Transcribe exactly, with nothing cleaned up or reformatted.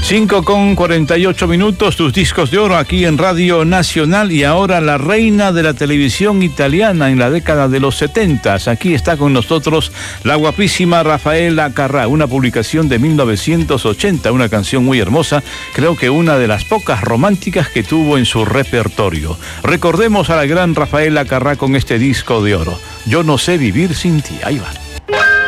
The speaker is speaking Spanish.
cinco con cuarenta y ocho minutos, tus discos de oro aquí en Radio Nacional. Y ahora la reina de la televisión italiana en la década de los setentas. Aquí está con nosotros la guapísima Raffaella Carrà, una publicación de mil novecientos ochenta, una canción muy hermosa, creo que una de las pocas románticas que tuvo en su repertorio. Recordemos a la gran Raffaella Carrà con este disco de oro. Yo no sé vivir sin ti. Ahí va.